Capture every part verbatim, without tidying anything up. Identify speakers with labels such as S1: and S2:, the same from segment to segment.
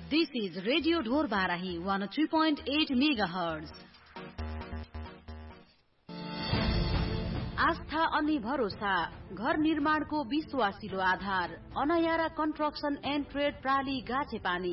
S1: This is Radio Dhor Barahi one oh three point eight megahertz. आस्था अनि भरोसा घर निर्माणको विश्वासिलो आधार अनयारा कन्स्ट्रक्सन एन्ड ट्रेड प्राली गाछेपानी।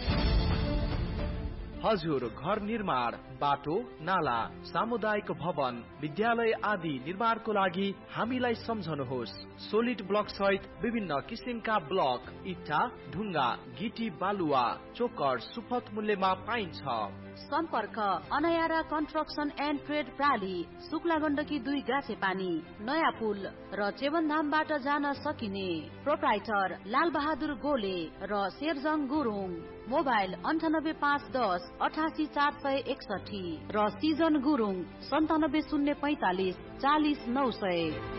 S2: हजुर घर निर्माण, बाटो, नाला, सामुदायिक भवन, विद्यालय आदि निर्माणको लागि हामीलाई सम्झनुहोस्। सोलिड ब्लक सहित विभिन्न किसिमका ब्लक, इट्टा, ढुङ्गा, गिटी, बालुवा, चोकर सुपथ मूल्यमा पाइन्छ।
S1: सम्पर्क अनयारा construction and trade प्राली, Shukla Gandaki दुई गाछेपानी, नयाँ पुल र चेवनधामबाट जान सकिने। प्रोप्राइटर लाल बहादुर गोले र शेरजङ गुरुङ। मोबाइल अन्ठानब्बे पाँच दस अठासी चार सय एकसठी र सिजन गुरुङ सन्तानब्बे शून्य पैंतालिस चालिस नौ सय।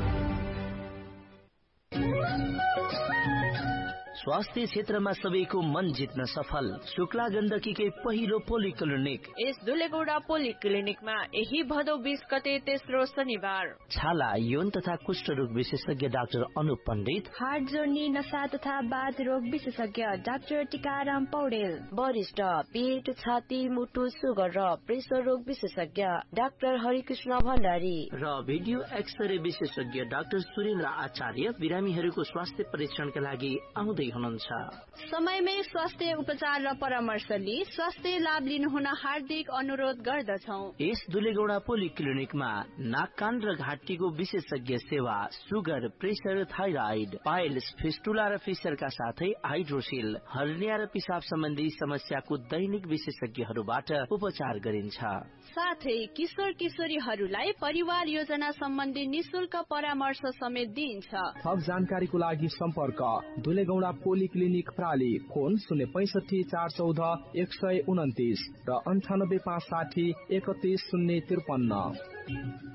S3: स्वास्थ्य क्षेत्रमा सबैको मन जित्न सफल शुक्ला गण्डकीकै पहिलो पोलिक्लिनिक।
S4: यस दुलेगौडा पोलिक्लिनिकमा यही भदौ बीस गते तेस्रो शनिबार
S3: छाला, यौन तथा कुष्ठ रोग विशेषज्ञ डाक्टर अनुप पण्डित,
S5: हार्ट जोर्नी, नसा तथा बाथ रोग विशेषज्ञ डाक्टर टिकाराम पौडेल,
S4: वरिष्ठ पेट, छाती, मुटु, सुगर र प्रेसर रोग विशेषज्ञ डाक्टर हरिकृष्ण भण्डारी
S3: र भिडियो एक्सरे विशेषज्ञ डाक्टर सुरेन्द्र आचार्य बिरामीहरूको स्वास्थ्य परीक्षणका लागि आउँदै हुनुहुन्छ।
S5: समयमै स्वास्थ्य उपचार र परामर्श लिई स्वास्थ्य लाभ लिनुहुन हार्दिक अनुरोध गर्दछौ।
S3: यस दुलेगौडा पोलिक्लिनिकमा नाक, कान र घाँटीको विशेषज्ञ सेवा, sugar, pressure, thyroid, piles, fistula र फिसरका साथै हाइड्रोसिल, हर्निया र पिसाब सम्बन्धी समस्याको दैनिक विशेषज्ञहरूबाट उपचार गरिन्छ।
S5: साथै किशोर किशोरीहरूलाई परिवार योजना सम्बन्धी निशुल्क परामर्श समेत दिइन्छ।
S6: थप जानकारीको लागि सम्पर्क दुलेगौडा पोलिक्लिनिक प्राली, फोन शून्य पैंसठी चार चौध एक सय उन्तिस र अन्ठानब्बे पाँच साठी एकतीस शून्य त्रिपन्न।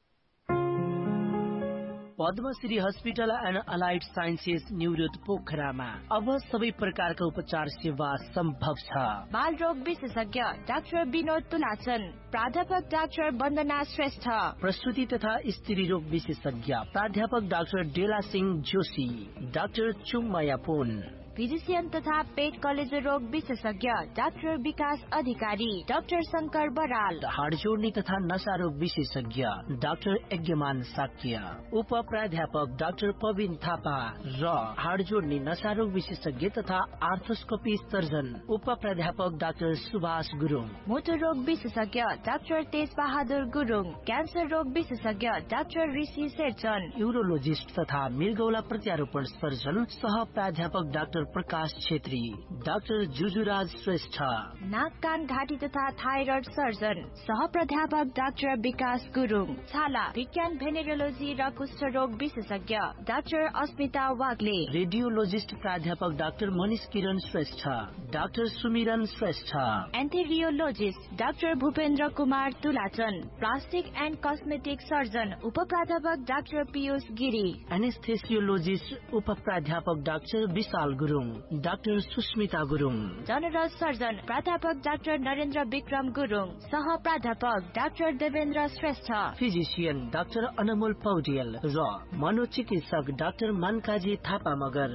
S3: Padmashri hospital and allied sciences New Road पोखरामा अब सबै प्रकारका उपचार सेवा सम्भव छ।
S5: बाल रोग विशेषज्ञ डाक्टर विनोद तुलाचन, प्राध्यापक डाक्टर वन्दना श्रेष्ठ,
S3: प्रसूति तथा स्त्री रोग विशेषज्ञ प्राध्यापक डाक्टर डेला सिंह जोशी, डाक्टर चुङमाया पुन,
S5: फिजिशियन तथा पेट कलेजो रोग विशेषज्ञ डाक्टर विकास अधिकारी, डाक्टर शंकर बराल,
S3: हाड जोड्ने तथा नशा रोग विशेषज्ञ डाक्टर यज्ञमान साक्य, उप प्राध्यापक डाक्टर पविन थापा र हाड जोड्ने नशा रोग विशेषज्ञ तथा आर्थोस्कोपी सर्जन उप प्राध्यापक डाक्टर सुभाष गुरुङ,
S5: मोटर रोग विशेषज्ञ डाक्टर तेज बहादुर गुरुङ, क्यान्सर रोग विशेषज्ञ डाक्टर ऋषि शेरचन,
S3: यूरोलोजिस्ट तथा मृगौला प्रत्यारोपण सर्जन सह प्राध्यापक डाक्टर प्रकाश छेत्री, डाक्टर जुजुराज श्रेष्ठ,
S5: नाक, कान, घाँटी तथा थाइरोइड सर्जन सह प्राध्यापक डाक्टर विकास गुरुङ, छाला विज्ञान भेनेरोलोजी र कुष्ठ रोग विशेषज्ञ डाक्टर अस्मिता वाग्ले,
S3: रेडियोलोजिस्ट प्राध्यापक डाक्टर मनिष किरण श्रेष्ठ, डाक्टर सुमिरन Shrestha,
S5: एन्थेरियोलोजिस्ट doctor Bhupendra Kumar तुलाचन, plastic and cosmetic surgeon उप प्राध्यापक डाक्टर पीयूष गिरी,
S3: एनेस्थेसियोलोजिस्ट उप प्राध्यापक डाक्टर विशाल Gurung, doctor Susmita Gurung,
S5: general surgeon प्राध्यापक डाक्टर नरेन्द्र विक्रम गुरुङ, सह प्राध्यापक doctor Devendra Shrestha,
S3: physician doctor अनमोल पौडेल र मनोचिकित्सक doctor मनकाजी Thapa Magar.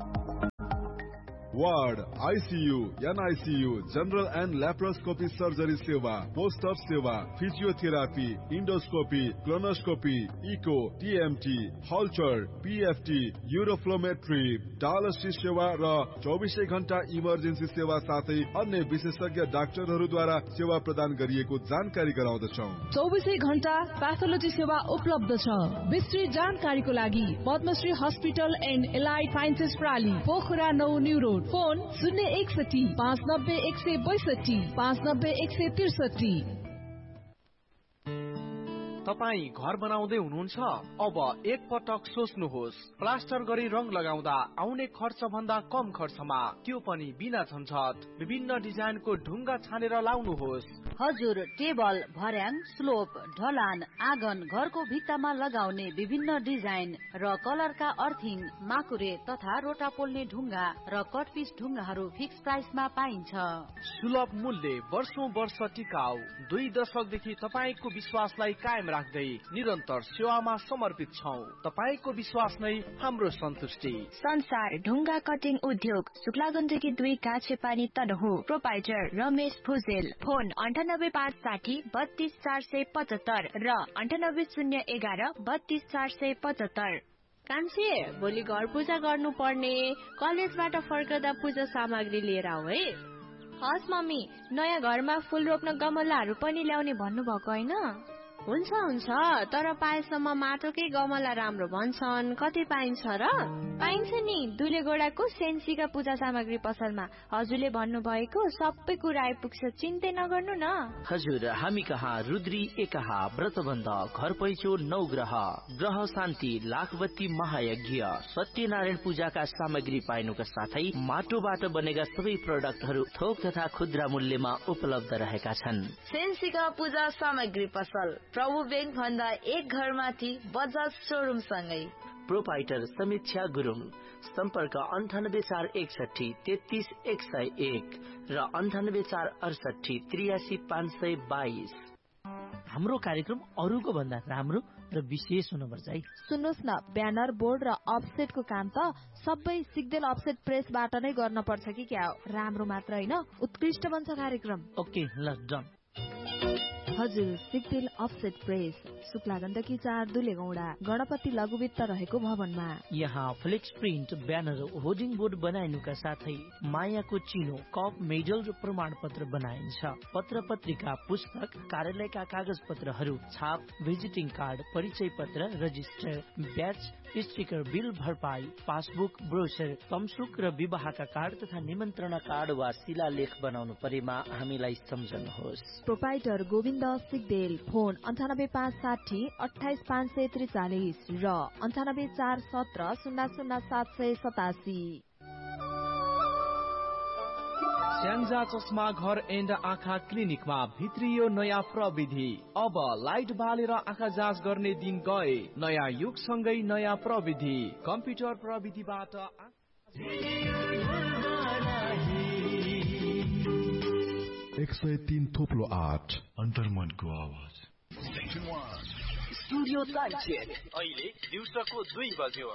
S7: Ward, ICU, NICU, general and laparoscopy surgery सेवा, पोस्ट अप सेवा, physiotherapy, endoscopy, colonoscopy, eco, TMT, हल्चर, PFT, uroflowmetry, dialysis सेवा र चौबिसै घण्टा इमर्जेन्सी सेवा साथै अन्य विशेषज्ञ डाक्टरहरूद्वारा सेवा प्रदान गरिएको जानकारी गराउँदछौँ।
S8: चौबिसै घण्टा प्याथोलोजी सेवा उपलब्ध छ। विस्तृत जानकारीको लागि Padmashri hospital and allied sciences प्राली, Pokhara नौ न्यू रोड, फोन शून्य एकसठी पाँच नब्बे एक सय बैसठी पाँच नब्बे एक सय त्रिसठी।
S2: तपाई घर बनाउँदै हुनुहुन्छ? अब एक पटक सोच्नुहोस्, प्लास्टर गरी रङ लगाउँदा आउने खर्च भन्दा कम खर्चमा, त्यो पनि बिना झन्झट, विभिन्न डिजाइनको ढुङ्गा छानेर लाउनुहोस्।
S1: हजुर, टेबल, भर्याङ, स्लोप, ढलान, आँगन, घरको भित्तामा लगाउने विभिन्न डिजाइन र कलरका अर्थिङ, माकुरे तथा रोटा पोल्ने ढुङ्गा र कटपिस ढुङ्गाहरू फिक्स प्राइसमा पाइन्छ।
S2: सुलभ मूल्य, वर्षौं वर्ष टिकाउ, दुई दशकदेखि तपाईको विश्वासलाई कायम राख्दै निरन्तर सेवामा समर्पित छौं। तपाईको विश्वास नै हाम्रो सन्तुष्टि।
S5: संसार ढुङ्गा कटिङ उद्योग शुक्ला गण्डकी दुई काछेपानी तनहु। प्रोपाइटर रमेश भुजेल। फोन अन्ठानब्बे पाँच साठी बत्तीस चार सय पचहत्तर र अन्ठानब्बे शून्य एघार बत्तीस चार सय पचहत्तर।
S4: कान्छे, भोलि घर पूजा गर्नु पर्ने, कलेजबाट फर्कदा पूजा सामग्री लिएर आऊ है।
S5: हस् मम्मी, नयाँ घरमा फूल रोप्न गमलाहरू पनि ल्याउने भन्नुभएको होइन?
S4: हुन्छ हुन्छ, तर पाएसम्म माटोकै गमला राम्रो भन्छन्। कति पाइन्छ र?
S5: पाइन्छ नि, दुले गोडाको सेन्सीका पूजा सामग्री पसलमा। हजुरले भन्नुभएको सबै कुरा आइपुग्छ, चिन्तै नगर्नु न।
S3: हजुर, हामी कहाँ रुद्री एकहा, व्रतबन्ध, घर पैँचो, नौ ग्रह, ग्रह शान्ति, लाखबत्ती महायज्ञ, सत्यनारायण पूजाका सामग्री पाइनुका साथै माटोबाट बनेका सबै प्रोडक्टहरू थोक तथा खुद्रा मूल्यमा उपलब्ध रहेका छन्।
S9: सेन्सीका पूजा सामग्री पसल प्रभु बैंक भन्दा एक घर माथि बजाज सोरुम सँगै।
S3: प्रोपाइटर समीक्षा गुरुङ। सम्पर्क अन्ठानब्बे चार एकसठी तेत्तीस एक सय एक र अन्ठानब्बे चार अडसठी त्रियासी पाँच सय बाइस।
S10: हाम्रो कार्यक्रम अरूको भन्दा राम्रो र विशेष हुनुपर्छ है।
S8: सुन्नुहोस् न, ब्यानर बोर्ड र अफसेटको काम त सबै सिग्देल अफसेट प्रेसबाट नै गर्न पर्छ कि क्या हो? राम्रो मात्र होइन, उत्कृष्ट बन्छ कार्यक्रम।
S10: ओके ल, डन।
S8: हजुर, सिग्देल अफसेट प्रेस, शुक्ला गण्डकी चार, दुलेगौडा, गणपति लघुवित्त रहेको भवनमा।
S10: यहाँ flex print, banner, hoarding board बनाइनुका साथै मायाको चिनो, कप, मेडल र प्रमाण पत्र बनाइन्छ। पत्र पत्रिका, पुस्तक, कार्यालयका कागज पत्रहरू, छाप, भिजिटिङ कार्ड, परिचय पत्र, रजिस्टर, ब्याच, स्टिकर, बिल भरपाई, पासबुक, ब्रोचर, तमसुक र विवाहका कार्ड तथा निमन्त्रणा कार्ड वा शिलालेख बनाउनु परेमा हामीलाई सम्झनुहोस्।
S8: प्रोपाइटर गोविन्द सिग्देल। फोन अन्ठानब्बे पाँच साठी अठाइस पाँच सय त्रिचालिस र अन्ठानब्बे चार सत्र शून्य शून्य सात सय सतासी।
S2: स्याङ्जा चस्मा घर एन्ड आँखा क्लिनिकमा भित्रियो नयाँ प्रविधि। अब लाइट बालेर आँखा जाँच गर्ने दिन गए। नयाँ युगसँगै नयाँ प्रविधि, कम्प्युटर प्रविधिबाट।
S7: एक सय तीन थोप्लो आठ अन्तर्मनको आवाज।
S2: स्टुडियो टाइम चेक अहिले दिउँसोको दुई बज्यो।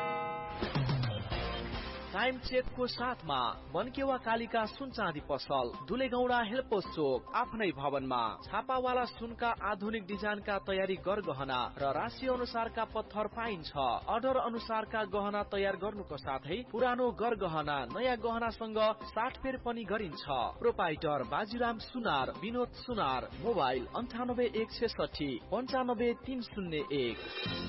S2: टाइम चेकको साथमा मनकेवा कालिका सुन चाँदी पसल, दुलेगौडा हेलपोस्ट चोक, आफ्नै भवनमा। छापावाला सुनका आधुनिक डिजाइनका तयारी गरगहना र राशि अनुसारका पत्थर पाइन्छ। अर्डर अनुसारका गहना तयार गर्नुको साथै पुरानो गरगहना नयाँ गहनासँग साटफेर पनि गरिन्छ। प्रोपाइटर बाजीराम सुनार, विनोद सुनार। मोबाइल अन्ठानब्बे एक छेसठी पन्चानब्बे तीन शून्य एक।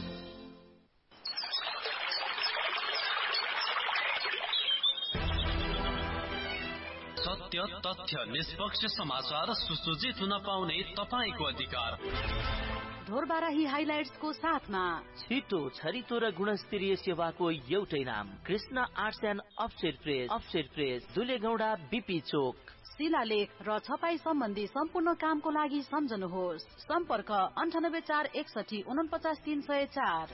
S11: सत्य, तथ्य, निष्पक्ष समाचार सुसज्जित हुन पाउने तपाईको अधिकार।
S1: ढोरबाराही हाइलाइट्सको साथमा
S3: छिटो, छरितो र गुणस्तरीय सेवाको एउटै नाम, Krishna arts and offset press. Offset press, दुलेगौडा, BP चोक।
S1: शिलालेख र छपाई सम्बन्धी सम्पूर्ण कामको लागि सम्झनुहोस्। सम्पर्क अन्ठानब्बे चार एकसठी उनपचास तीन सय चार।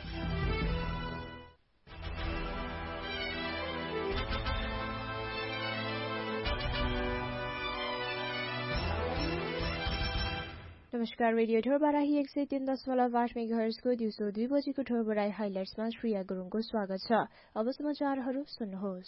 S5: नमस्कार, रेडियो ढोरबाराही एक सय तीन दशमलव आठ मेगाहर्जको दिउँसो दुई बजेको ढोरबाराही हाइलाइट्समा श्रेया गुरुङको स्वागत छ। अब समाचारहरू सुन्नुहोस्।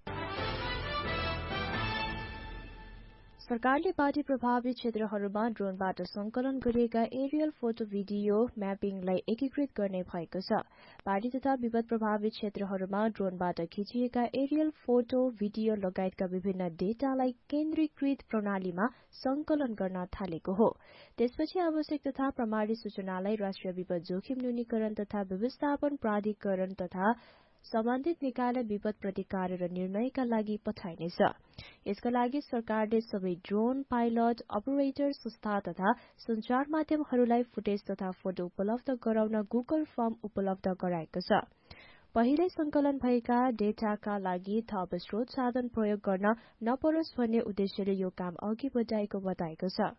S5: सरकारले बाढी प्रभावित क्षेत्रहरूमा ड्रोनबाट संकलन गरिएका एरियल फोटो भिडियो म्यापिङलाई एकीकृत गर्ने भएको छ। बाढी तथा विपद प्रभावित क्षेत्रहरूमा ड्रोनबाट खिचिएका एरियल फोटो भिडियो लगायतका विभिन्न डेटालाई केन्द्रीकृत प्रणालीमा संकलन गर्न थालेको हो। त्यसपछि आवश्यक तथा प्रमाणित सूचनालाई राष्ट्रिय विपद जोखिम न्यूनीकरण तथा व्यवस्थापन प्राधिकरण तथा सम्बन्धित निकायलाई विपद प्रतिकार र निर्णयका लागि पठाइनेछ। यसका लागि सरकारले सबै ड्रोन पाइलट, अपरेटर, संस्था तथा संचार माध्यमहरूलाई फुटेज तथा फोटो उपलब्ध गराउन गुगल फर्म उपलब्ध गराएको छ। पहिल्यै संकलन भएका डेटाका लागि थप स्रोत साधन प्रयोग गर्न नपरोस् भन्ने उद्देश्यले यो काम अघि बढाएको बताएको छ।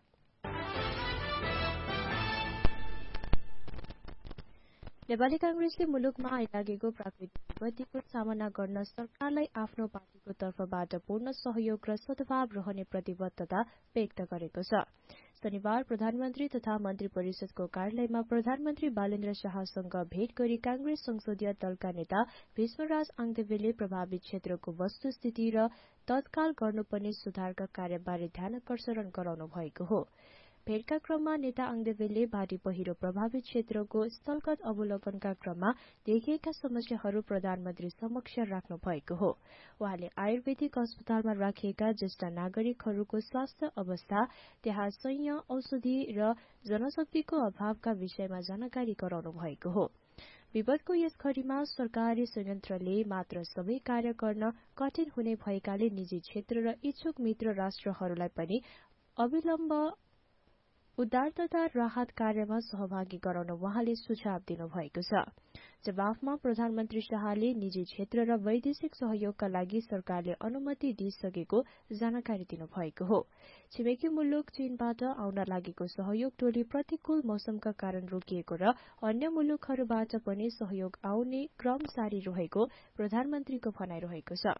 S5: नेपाली कांग्रेसले मुलुकमा आइलागेको प्राकृतिक विपत्तिको सामना गर्न सरकारलाई आफ्नो पार्टीको तर्फबाट पूर्ण सहयोग र सद्भाव रहने प्रतिबद्धता व्यक्त गरेको छ। शनिबार प्रधानमन्त्री तथा मन्त्री परिषदको कार्यालयमा प्रधानमन्त्री बालेन्द्र शाहसँग भेट गरी कांग्रेस संसदीय दलका नेता भीष्मराज आङदेवेले प्रभावित क्षेत्रको वस्तुस्थिति र तत्काल गर्नुपर्ने सुधारका कार्यबारे ध्यानकर्षण गराउनु भएको हो। भेटका क्रममा नेता आङदेवेले भारी पहिरो प्रभावित क्षेत्रको स्थलगत अवलोकनका क्रममा देखिएका समस्याहरू प्रधानमन्त्री समक्ष राख्नु भएको हो। उहाँले आयुर्वेदिक अस्पतालमा राखिएका ज्येष्ठ नागरिकहरूको स्वास्थ्य अवस्था, त्यहाँ सैन्य औषधि र जनशक्तिको अभावका विषयमा जानकारी गराउनु भएको हो। विपदको यस घड़ीमा सरकारी संयन्त्रले मात्र सबै कार्य गर्न कठिन हुने भएकाले निजी क्षेत्र र इच्छुक मित्र राष्ट्रहरूलाई पनि अविलम्ब उद्धार तथा राहत कार्यमा सहभागी गराउन उहाँले सुझाव दिनुभएको छ। जवाफमा प्रधानमन्त्री शाहले निजी क्षेत्र र वैदेशिक सहयोगका लागि सरकारले अनुमति दिइसकेको जानकारी दिनुभएको हो। छिमेकी मुलुक चीनबाट आउन लागेको सहयोग टोली प्रतिकूल मौसमका कारण रोकिएको र अन्य मुलुकहरूबाट पनि सहयोग आउने क्रम जारी रहेको प्रधानमन्त्रीको भनाइरहेको छ।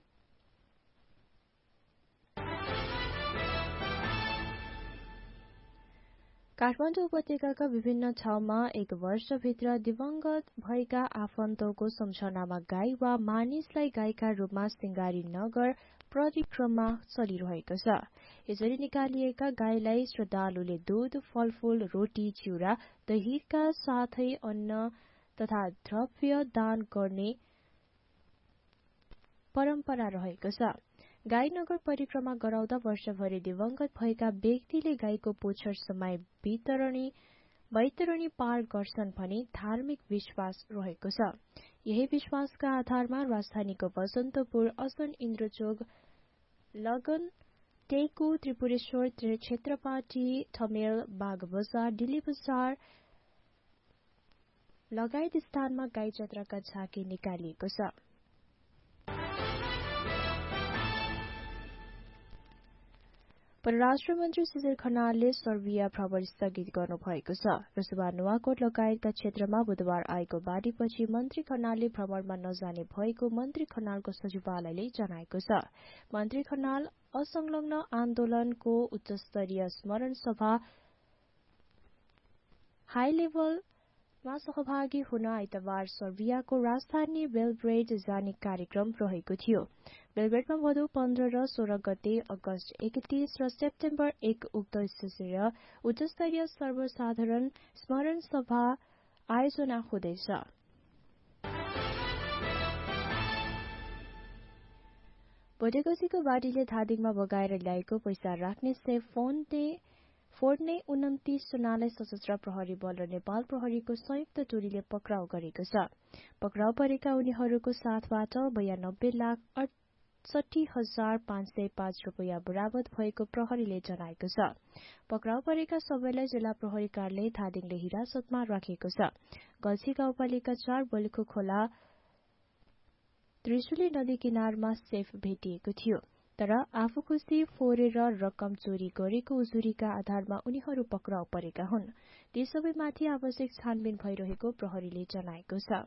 S5: काठमाडौँ उपत्यकाका विभिन्न ठाउँमा एक वर्षभित्र दिवंगत भएका आफन्तको सम्झनामा गाई वा मानिसलाई गाईका रूपमा सिंगारी नगर परिक्रमा चलिरहेको छ। यसरी निकालिएका गाईलाई श्रद्धालुले दूध, फलफूल, रोटी, चिउरा, दहीका साथै अन्न तथा द्रव्य दान गर्ने परम्परा रहेको छ। गाई नगर परिक्रमा गराउँदा वर्षभरि दिवंगत भएका व्यक्तिले गाईको पुच्छर समय वितरणी वैतरणी पार गर्छन् भनी धार्मिक विश्वास रहेको छ। यही विश्वासका आधारमा राजधानीको बसन्तपुर, असन, इन्द्रचोक, लगन, टेकु, त्रिपुरेश्वर, क्षेत्रपाटी, ठमेल, बागबजार, दिल्ली बजार लगायत स्थानमा गाई जात्राका झाँकी निकालिएको छ। परराष्ट्र मन्त्री सुशील खनालले सर्बिया भ्रमण स्थगित गर्नुभएको छ। रसुवा, नुवाकोट लगायतका क्षेत्रमा बुधबार आएको बाढ़ीपछि मन्त्री खनालले भ्रमणमा नजाने भएको मन्त्री खनालको सचिवालयले जनाएको छ। मन्त्री खनाल असंलग्न आन्दोलनको उच्चस्तरीय स्मरण सभा हाई लेभलमा सहभागी हुन आइतबार सर्बियाको राजधानी बेलग्रेड जाने कार्यक्रम रहेको थियो। बेलग्रेडमा भदौ पन्ध्र र सोह्र गते, अगस्त एकतीस र सेप्टेम्बर एक उक्त स्तरीय उच्चस्तरीय सर्वसाधारण स्मरण सभा आयोजना हुँदैछ। भोटेगसीको बाढीले धादिङमा बगाएर ल्याएको पैसा राख्ने सेफ फोनले फोड्ने उन्तिस जनालाई सशस्त्र प्रहरी बल र नेपाल प्रहरीको संयुक्त टोलीले पक्राउ गरेको छ। पक्राउ परेका उनीहरूको साथबाट बयानब्बे लाख अडसठी हजार पाँच सय पाँच रुपियाँ बरामद भएको प्रहरीले जनाएको छ। पक्राउ परेका सबैलाई जिल्ला प्रहरी कार्यालय धादिङले हिरासतमा राखेको छ। गल्छी गाउँपालिका चार बलिखो खोला त्रिशुली नदी किनारमा सेफ भेटिएको थियो, तर आफू खुसी फोरेर रकम चोरी गरेको उजुरीका आधारमा उनीहरू पक्राउ परेका हुन्। ती सबैमाथि आवश्यक छानबिन भइरहेको प्रहरीले जनाएको छ।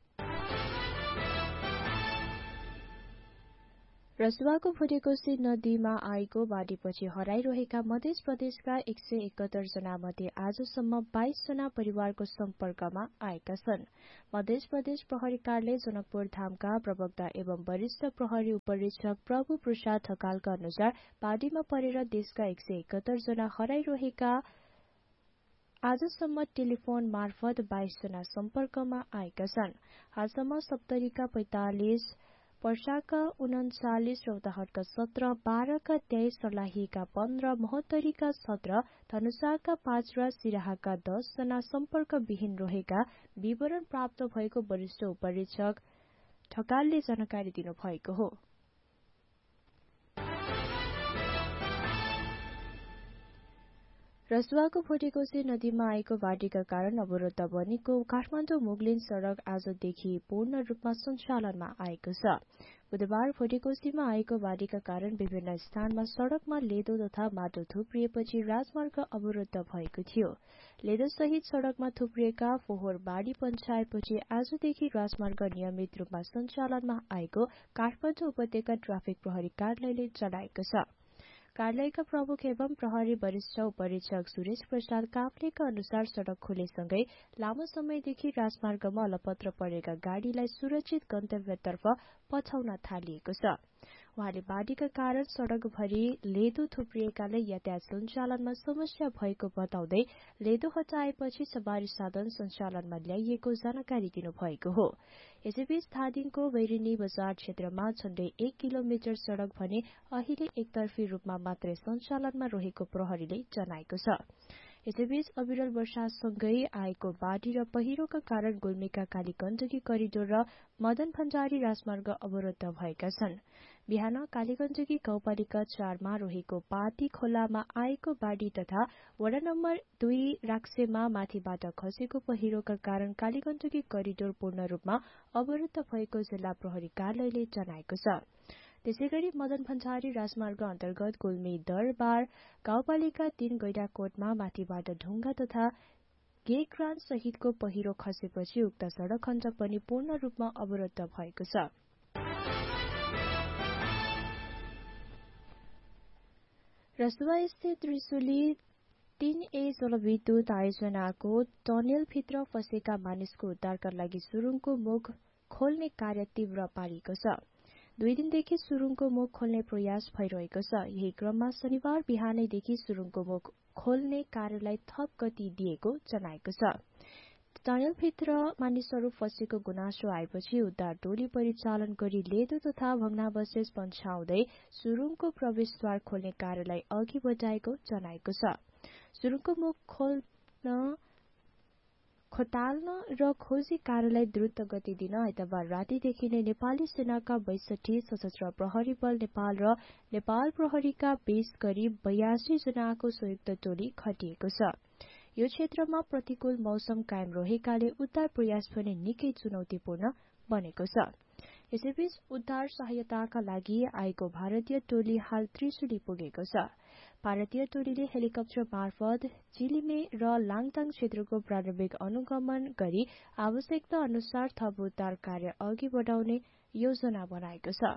S5: रसुवाको भोटेकोशी नदीमा आएको बाढ़ीपछि हराइरहेका मध्य प्रदेशका एक सय एकहत्तर जना मध्ये आजसम्म बाइस जना परिवारको सम्पर्कमा आएका छन्। मध्य प्रदेश प्रहरी कार्यालय जनकपुर धामका प्रवक्ता एवं वरिष्ठ प्रहरी उपरीक्षक प्रभु प्रसाद ढकालका अनुसार बाढ़ीमा परेर देशका एक सय एकहत्तर जना हराइरहेका आजसम्म टेलिफोन मार्फत बाइस जना सम्पर्कमा आएका छन्। हालसम्म सप्तरीका पैंतालिस, पर्साका उन्चालिस, रौतहटका सत्र, बाह्रका तेइस, सर्लाहीका पन्ध्र, महोत्तरीका सत्र, धनुषाका पाँच र सिराहाका दस जना सम्पर्कविहीन रहेका विवरण प्राप्त भएको वरिष्ठ उपरीक्षक ढकालले जानकारी दिनुभएको हो। रसुवाको भोटेकोशी नदीमा आएको बाढ़ीका कारण अवरुद्ध बनेको काठमाडौँ मुगलिन सड़क आजदेखि पूर्ण रूपमा सञ्चालनमा आएको छ। बुधबार भोटेकोशीमा आएको बाढ़ीका कारण विभिन्न स्थानमा सड़कमा लेदो तथा माटो थुप्रिएपछि राजमार्ग अवरुद्ध भएको थियो। लेदो सहित सड़कमा थुप्रिएका फोहोर बाढ़ी पञ्चायतपछि आजदेखि राजमार्ग नियमित रूपमा सञ्चालनमा आएको काठमाडौँ उपत्यका ट्राफिक प्रहरी कार्यालयले जनाएको छ। कार्यालयका प्रमुख एवं प्रहरी वरिष्ठ उपरीक्षक सुरेश प्रसाद काफ्लेका अनुसार सड़क खुलेसँगै लामो समयदेखि राजमार्गमा अलपत्र परेका गाड़ीलाई सुरक्षित गन्तव्यतर्फ पठाउन थालिएको छ। उहाँले बाढ़ीका कारण सड़कभरि लेदो थुप्रिएकाले यातायात सञ्चालनमा समस्या भएको बताउँदै लेदो हटाएपछि सवारी साधन सञ्चालनमा ल्याइएको जानकारी दिनुभएको हो। यसैबीच धादिङको बैरिनी बजार क्षेत्रमा झण्डै एक किलोमिटर सड़क भने अहिले एकतर्फी रूपमा मात्रै सञ्चालनमा रहेको प्रहरीले जनाएको छ। यसैबीच अविरल वर्षासँगै आएको बाढ़ी र पहिरोका कारण गुल्मीका कालीगण्डकी करिडोर र मदन भण्डारी राजमार्ग अवरुद्ध भएका छन्। बिहान कालीगण्डकी गाउँपालिका चारमा रहेको पाटी खोलामा आएको बाढ़ी तथा वडा नम्बर दुई राक्सेमा माथिबाट खसेको पहिरोका कारण कालीगण्डकी करिडोर पूर्ण रूपमा अवरुद्ध भएको जिल्ला प्रहरी कार्यालयले जनाएको छ। त्यसैगरी मदन भण्डारी राजमार्ग अन्तर्गत गुल्मी दरबार गाउँपालिका तीन गैडाकोटमा माथिबाट ढुङ्गा तथा गेग्रान सहितको पहिरो खसेपछि उक्त सड़क खण्ड पनि पूर्ण रूपमा अवरुद्ध भएको छ। रसुवा स्थित त्रिशुली तीन ए जलविद्युत आयोजनाको टनेलभित्र फँसेका मानिसको उद्धारका लागि सुरुङको मुख खोल्ने कार्य तीव्र पारिएको छ। दुई दिनदेखि सुरुङको मुख खोल्ने प्रयास भइरहेको छ। यही क्रममा शनिबार बिहानैदेखि सुरुङको मुख खोल्ने कार्यलाई थप गति दिएको जनाएको छ। टनेलभित्र मानिसहरू फँसेको गुनासो आएपछि उद्धार टोली परिचालन गरी लेदो तथा भग्नावशेष पन्छाउँदै सुरुङको प्रवेशद्वार खोल्ने कार्यलाई अघि बढाएको जनाएको छ। सुरुङको मुख खोल्न खोटाल्न र खोजी कार्यलाई द्रुत गति दिन आइतबार रातिदेखि नै नेपाली सेनाका बैसठी सशस्त्र प्रहरी बल नेपाल र नेपाल प्रहरीका बीस करिब बयासी जनाको संयुक्त टोली खटिएको छ। यो क्षेत्रमा प्रतिकूल मौसम कायम रहेकाले उद्धार प्रयास पनि निकै चुनौतीपूर्ण बनेको छ। यसैबीच उद्धार सहायताका लागि आएको भारतीय टोली हाल त्रिशुली पुगेको छ। भारतीय टोलीले हेलिकप्टर मार्फत चिलिमे र लाङटाङ क्षेत्रको प्रारम्भिक अनुगमन गरी आवश्यकता अनुसार थप उद्धार कार्य अघि बढाउने योजना बनाएको छ।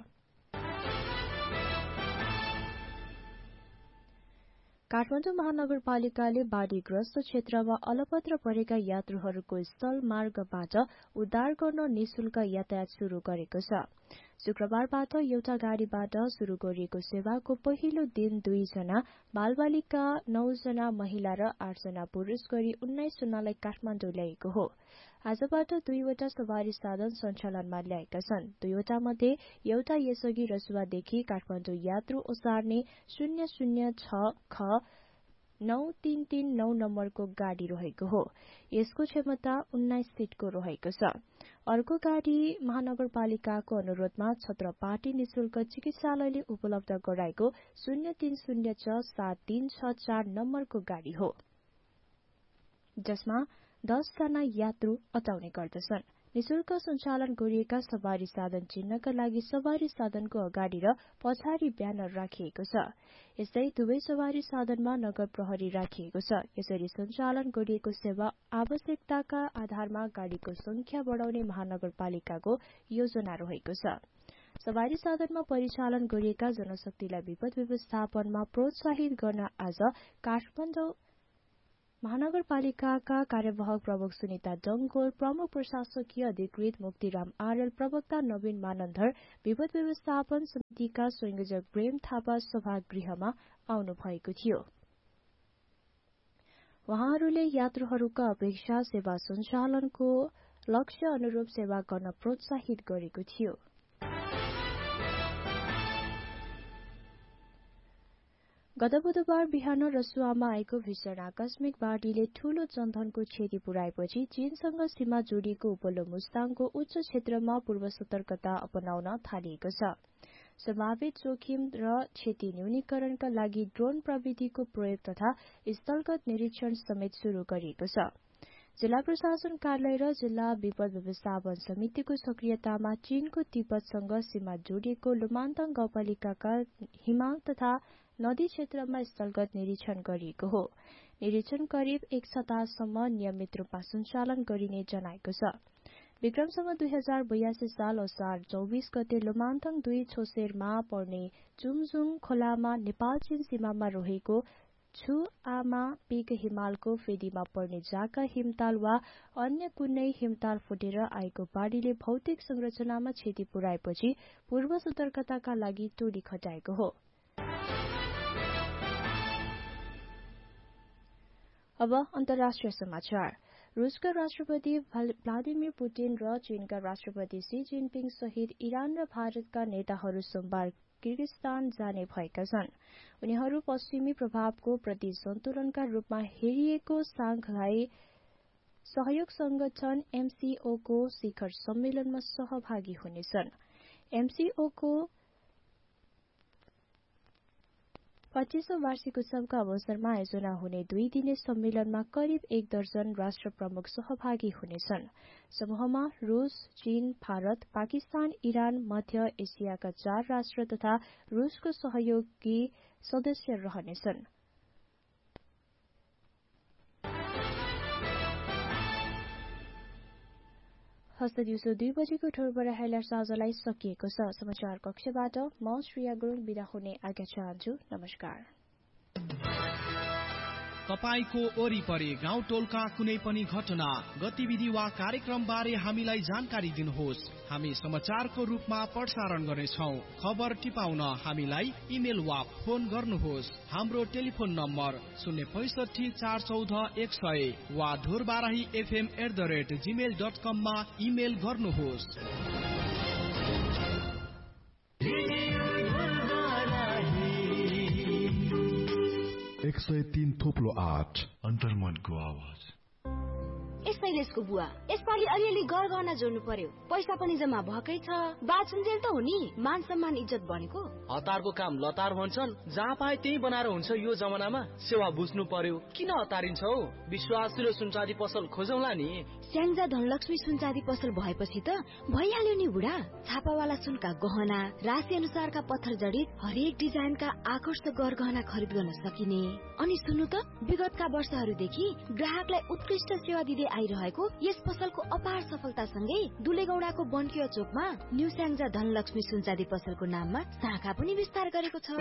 S5: काठमाडौँ महानगरपालिकाले बाढ़ीग्रस्त क्षेत्रमा अलपत्र परेका यात्रुहरूको स्थल मार्गबाट उद्धार गर्न निशुल्क यातायात शुरू गरेको छ। शुक्रबारबाट एउटा गाड़ीबाट शुरू गरिएको सेवाको पहिलो दिन दुईजना बालबालिका, नौजना महिला र आठजना पुरूष गरी उन्नाइस जनालाई काठमाडौँ ल्याएको हो। आजबाट दुईवटा सवारी साधन सञ्चालनमा ल्याएका छन्। दुईवटा मध्ये एउटा यसअघि रसुवादेखि काठमाडौँ यात्रु ओसार्ने शून्य शून्य छ ख नौ तीन तीन नौ नम्बरको गाड़ी रहेको हो। यसको क्षमता उन्नाइस सीटको रहेको छ। अर्को गाड़ी महानगरपालिकाको अनुरोधमा छत्रपाटी निशुल्क चिकित्सालयले उपलब्ध गराएको शून्य तीन शून्य छ सात तीन छ चार नम्बरको गाड़ी हो, जसमा दस जना यात्रु अटाउने गर्दछन्। निशुल्क सञ्चालन गरिएका सवारी साधन चिन्हका लागि सवारी साधनको अगाडि र पछाडि ब्यानर राखिएको छ। यस्तै दुवै सवारी साधनमा नगर प्रहरी राखिएको छ। यसरी सञ्चालन गरिएको सेवा आवश्यकताका आधारमा गाड़ीको संख्या बढाउने महानगरपालिकाको योजना रहेको छ। सवारी साधनमा परिचालन गरिएका जनशक्तिलाई विपद व्यवस्थापनमा प्रोत्साहित गर्न आज काठमाडौँ महानगरपालिकाका कार्यवाहक प्रमुख सुनिता डंगोल, प्रमुख प्रशासकीय अधिकृत मुक्तिराम आर्यल, प्रवक्ता नवीन मानन्धर, विपद व्यवस्थापन समितिका संयोजक प्रेम थापा सभागृहमा आउनु भएको थियो। उहाँहरूले यात्रुहरूका अपेक्षा सेवा सञ्चालनको लक्ष्य अनुरूप सेवा गर्न प्रोत्साहित गरेको थियो। गत बुधबार बिहान रसुवामा आएको भीषण आकस्मिक बाढ़ीले ठूलो जनधनको क्षति पुर्याएपछि चीनसँग सीमा जोडिएको उपल्लो मुस्ताङको उच्च क्षेत्रमा पूर्व सतर्कता अपनाउन थालिएको छ। सम्भावित जोखिम र क्षति न्यूनीकरणका लागि ड्रोन प्रविधिको प्रयोग तथा स्थलगत निरीक्षण समेत शुरू गरिएको छ। जिल्ला प्रशासन कार्यालय र जिल्ला विपद व्यवस्थापन समितिको सक्रियतामा चीनको तिब्बतसँग सीमा जोडिएको लुमान्ताङ गाउँपालिकाका हिमाङ तथा नदी क्षेत्रमा स्थलगत निरीक्षण गरिएको हो। निरीक्षण करिब एक सप्ताहसम्म नियमित रूपमा सञ्चालन गरिने जनाएको छ। विक्रमसँग दुई हजार बयासी साल असार चौबिस गते लुमान्थङ दुई छोसेरमा पर्ने चुमजुङ खोलामा नेपाल चीन सीमामा रहेको छु आमा पीक हिमालको फेदीमा पर्ने जाका हिमताल वा अन्य कुनै हिमताल फुटेर आएको बाढ़ीले भौतिक संरचनामा क्षति पुर्याएपछि पूर्व सतर्कताका लागि टोली खटाएको हो। अब अन्तर्राष्ट्रिय समाचार। रूसका राष्ट्रपति भ्लादिमिर पुटिन र चीनका राष्ट्रपति सी जिनपिङ सहित इरान र भारतका नेताहरू सोमबार किर्गिस्तान जाने भएका छन्। उनीहरू पश्चिमी प्रभावको प्रति सन्तुलनका रूपमा हेरिएको सांघाई सहयोग संगठन एमसीओ को शिखर सम्मेलनमा सहभागी हुनेछन्। एमसीओ को पच्चीसौं वार्षिक उत्सवका अवसरमा आयोजना हुने दुई दिने सम्मेलनमा करिब एक दर्जन राष्ट्र प्रमुख सहभागी हुनेछन्। समूहमा रूस, चीन, भारत, पाकिस्तान, इरान, मध्य एसियाका चार राष्ट्र तथा रूसको सहयोगी सदस्य रहनेछन्। हस्त दिउँसो दुई बजेको ठोरबाट हाइलाइट साझालाई सकिएको छ। समाचार कक्षबाट म श्रेया गुरुङ बिदा हुने आज्ञा चाहन्छु। नमस्कार।
S2: तपाईको वरिपरि गाउँ टोलका कुनै पनि घटना, गतिविधि वा कार्यक्रम बारे हामीलाई जानकारी दिनुहोस्। हामी समाचारको रूपमा प्रसारण गर्नेछौँ। खबर टिपाउन हामीलाई इमेल वा फोन गर्नुहोस्। हाम्रो टेलिफोन नम्बर शून्य पैसठी चार चौध एक सय वा Dhorbarahi FM at the rate Gmail dot कममा इमेल गर्नुहोस्।
S7: एक सय तीन थोप्लो आठ अन्तर्मनको आवाज।
S12: शैलेशको बुवा, यसपालि अलिअलि गरगहना जोड्नु पर्यो। पैसा पनि जम्मा भएकै छ। बाचुन्जेल त हो नि, मान सम्मान इज्जत बनेको।
S2: हतारको काम लतार भन्छन्, जहाँ पाए त्यही बनाएर हुन्छ। यो जमानामा सेवा बुझ्नु पर्यो। किन हतारिन्छौ? विश्वासिलो सुनचाँदी पसल खोजौला नि।
S12: स्याङ्जा धनलक्ष्मी सुनचाँदी पसल भएपछि त भइहाल्यो नि बुढा। छापावाला सुनका गहना, राशि अनुसारका पत्थर जडित हरेक डिजाइनका आकर्षक गरगहना खरिद गर्न सकिने। अनि सुन्नु त, विगतका वर्षहरूदेखि ग्राहकलाई उत्कृष्ट सेवा दिँदै आइरहेको यस पसलको अपार सफलतासँगै दुलेगौडाको बन्किया चोकमा न्यू स्याङ्जा धनलक्ष्मी सुनचाँदी पसलको नाममा शाखा पनि विस्तार गरेको छ।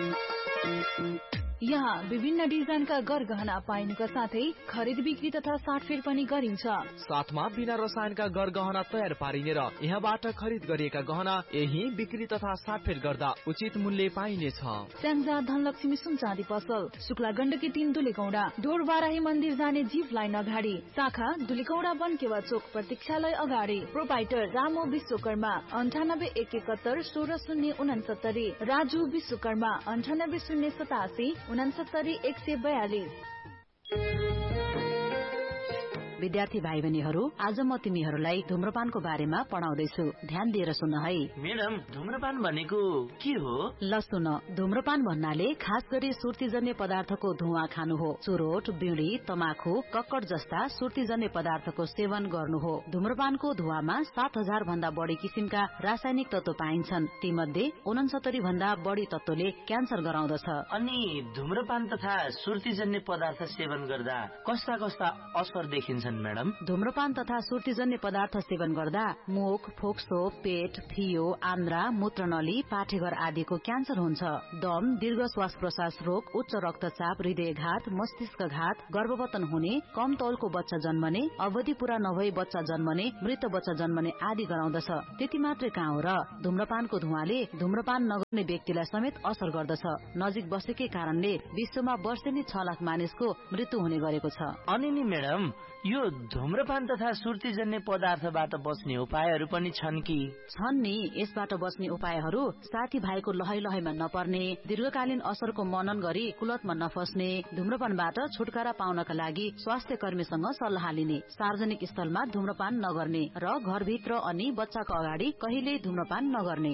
S8: यहाँ विभिन्न डिजाइनका गरगहना पाइनुका साथै खरिद बिक्री तथा साटफेर पनि गरिन्छ।
S2: साथमा बिना रसायनका गरगहना तयार पारिने र यहाँबाट खरिद गरिएका गहना यही बिक्री तथा साटफेर गर्दा उचित मूल्य पाइनेछ।
S8: स्याङ्जा धनलक्ष्मी सुनचाँदी पसल, शुक्ला गण्डकी तीन दुलेगौडा, ढोरबाराही मन्दिर जाने जीप लाइन अगाडि, शाखा दुलेगौडा बनकेवा चोक प्रतीक्षालय अगाडि। प्रोपाइटर रामो विश्वकर्मा, अन्ठानब्बे एक एकहत्तर सोह्र शून्य उनासत्तरी। राजु विश्वकर्मा, अन्ठानब्बे शून्य सतासी उनासत्तरी एक सय बयालिस।
S1: विद्यार्थी भाइ बहिनीहरू, आज म तिमीहरूलाई धुम्रपानको बारेमा पढाउँदैछु। ध्यान दिएर सुन है।
S3: म्याडम, धुम्रपान भनेको के हो?
S1: ल सुन, धुम्रपान भन्नाले खास गरी सुर्तीजन्य पदार्थको धुवा खानु हो। चुरोट, बिडी, तमाखु, कक्कड जस्ता सुर्तीजन्य पदार्थको सेवन गर्नु हो। धुम्रपानको धुवामा सात हजार भन्दा बढी किसिमका रासायनिक तत्व पाइन्छन्। ती मध्ये उनसत्तरी भन्दा बढी तत्वले क्यान्सर गराउँदछ।
S3: अनि धुम्रपान तथा सुर्तीजन्य पदार्थ सेवन गर्दा कस्ता कस्ता असर देखिन्छ मैडम?
S1: धुम्रपान तथा सुर्तीजन्य पदार्थ सेवन गर्दा मुख, फोक्सो, पेट, फियो, आन्द्रा, मूत्रनली, पाठेघर आदिको क्यान्सर हुन्छ। दम, दीर्घ श्वास प्रश्वास रोग, उच्च रक्तचाप, हृदयघात, मस्तिष्कघात, गर्भवतन हुने, कम तौलको बच्चा जन्मने, अवधि पूरा नभई बच्चा जन्मने, मृत बच्चा जन्मने आदि गराउँदछ। त्यति मात्रै कहाँ हो र, धुम्रपानको धुवाले धुम्रपान नगर्ने व्यक्तिलाई समेत असर गर्दछ। नजिक बसेकै कारणले विश्वमा वर्षेनी छ लाख मानिसको मृत्यु हुने गरेको छ।
S3: अनि नि म्याडम, यो धुम्रपान तथा सुर्तीजन्य पदार्थबाट बच्ने उपायहरू पनि छन् कि?
S1: छन् नि। यसबाट बच्ने उपायहरू साथी भाइको लहै लहैमा नपर्ने, दीर्घकालीन असरको मनन गरी कुलतमा नफस्ने, धुम्रपानबाट छुटकारा पाउनका लागि स्वास्थ्य कर्मीसँग सल्लाह लिने, सार्वजनिक स्थलमा धुम्रपान नगर्ने र घरभित्र अनि बच्चाको अगाडि कहिल्यै धुम्रपान नगर्ने।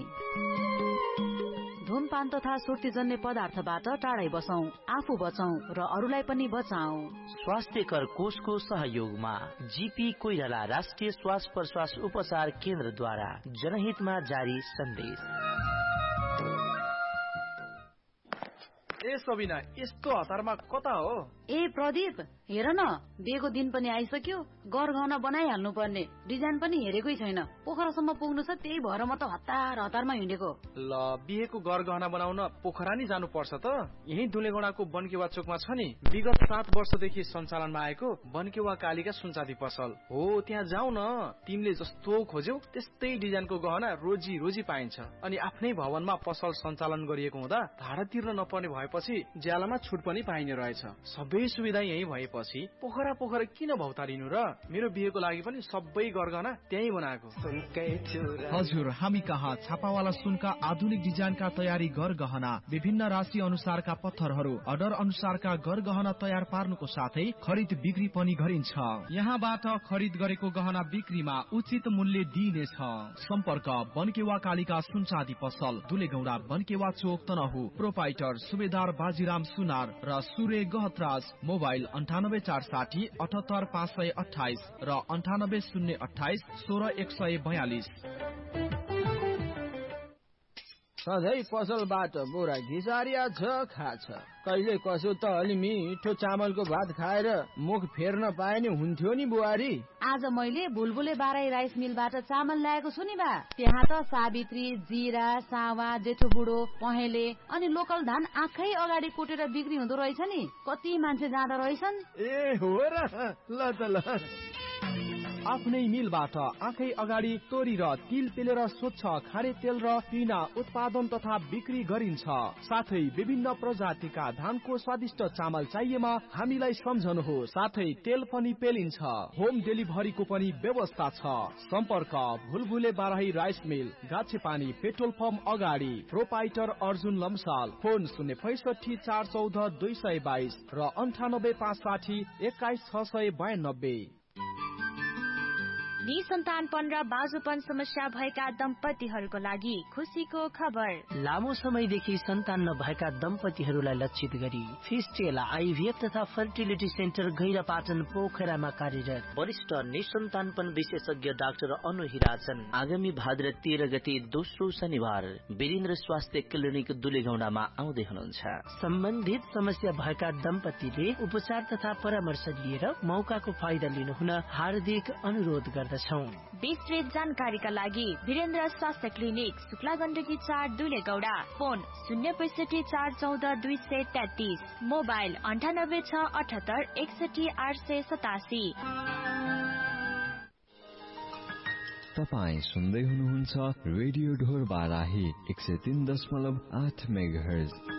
S1: धूमपान तथा सुर्तीजन्य पदार्थबाट टाढै बसौं, आफू बचौं र अरूलाई पनि बचाऊ।
S3: स्वास्थ्यकर कोषको सहयोगमा जीपी कोइराला राष्ट्रिय श्वास प्रश्वास उपचार केन्द्रद्वारा जनहितमा जारी सन्देश।
S2: ए सबिना, यस्तो हतारमा कता हो?
S1: ए प्रदीप, हेर न, बिहेको दिन पनि आइसक्यो, गरगहना बनाइहाल्नु पर्ने। डिजाइन पनि हेरेकै छैन, पोखरासम्म पुग्नु छ, त्यही भएर म त हतार हतारमा हिँडेको।
S2: ल, बिहेको गरगहना बनाउन पोखरा नि जानु पर्छ त? यही दुलेगौडाको बनकेवा चोकमा छ नि, विगत सात वर्षदेखि सञ्चालनमा आएको बनकेवा कालिका सुनचाँदी पसल हो, त्यहाँ जाऊ न। तिमीले जस्तो खोज्यौ त्यस्तै डिजाइनको गहना रोजी रोजी पाइन्छ। अनि आफ्नै भवनमा पसल सञ्चालन गरिएको हुँदा भाडा तिर्न नपर्ने भएपछि ज्यालामा छुट पनि पाइने रहेछ। सबै सुविधा यही भएपछि पोखरा पोखरा किन भौतारिनु र? मेरो बिहेको लागि पनि सबै गरगहना त्यही बनाएको।
S6: हजुर, हामी कहाँ छापावाला सुनका आधुनिक डिजाइनका तयारी गरगहना, विभिन्न राशि अनुसारका पत्थरहरू, अर्डर अनुसारका गरगहना तयार पार्नुको साथै खरिद बिक्री पनि गरिन्छ। यहाँबाट खरिद गरेको गहना बिक्रीमा उचित मूल्य दिइनेछ। सम्पर्क बनकेवा कालिका सुनचाँदी पसल, दुलेगौडा, बनकेवा चोक, तनहु। प्रोपाइटर सुबेदार बाजीराम सुनार र सूर्य गहतराज। मोबाइल अन्ठानब्बे चार साठी अठहत्तर पाँच सय अठाइस र अन्ठानब्बे शून्य अठाइस सोह्र एक सय बयालिस।
S13: सधैँ पसलबाट बोरा घिसारिया छ खाछ, कहिले कसो त अलि मिठो चामलको भात खाएर मुख फेर्न पाए नि हुन्थ्यो नि बुहारी।
S1: आज मैले बुलबुले बाराई राइस मिलबाट चामल ल्याएको छु नि बा। त्यहाँ त सावित्री, जिरा, सावा, जेठो बुढो, पहेँले अनि लोकल धान आँखै अगाडि कुटेर बिक्री हुँदो रहेछ नि। कति मान्छे जाँदा रहेछन्।
S13: ए हो र, ल त ल।
S6: आफ्नै मिलबाट आँखै अगाडि तोरी र तिल पेलेर स्वच्छ खारे तेल र पिना उत्पादन तथा बिक्री गरिन्छ। साथै विभिन्न प्रजातिका धानको स्वादिष्ट चामल चाहिएमा हामीलाई सम्झनुहोस्। साथै तेल पनि पेलिन्छ। होम डेलिभरीको पनि व्यवस्था छ। सम्पर्क भुलभुले Barahi rice mill, गाछेपानी petrol pump अगाडि। प्रोपाइटर अर्जुन लम्साल। फोन शून्य पैसठी चार चौध दुई सय बाइस र अन्ठानब्बे पाँच साठी एक्काइस छ सय बयानब्बे।
S5: निसन्तानपन र बाजुपन समस्या भएका दम्पतिहरूको लागि खुसीको खबर।
S3: लामो समयदेखि सन्तान नभएका दम्पतिहरूलाई लक्षित गरी फिस्टेल आइभीएफ तथा फर्टिलिटी सेन्टर गैरापाटन पोखरामा कार्यरत वरिष्ठ निसन्तानपन विशेषज्ञ डाक्टर अनु हिराचन आगामी भाद्र तेह्र गते दोस्रो शनिबार वीरेन्द्र स्वास्थ्य क्लिनिक दुलेगौडामा आउँदै हुनुहुन्छ। सम्बन्धित समस्या भएका दम्पतिले उपचार तथा परामर्श लिएर मौकाको फाइदा लिनुहुन हार्दिक अनुरोध गर्दछौं।
S5: विस्तृत जानकारीका लागि वीरेन्द्र स्वास्थ्य क्लिनिक, शुक्ला गण्डकी चार, दुलेगौडा। फोन शून्य पैसठी चार चौध दुई सय तेत्तीस। मोबाइल अन्ठानब्बे छ अठहत्तर एकसठी आठ सय सतासी।
S14: तपाईँ सुन्दै हुनुहुन्छ रेडियो ढोर बाराही एक सय तीन दशमलव आठ मेगाहर्ज।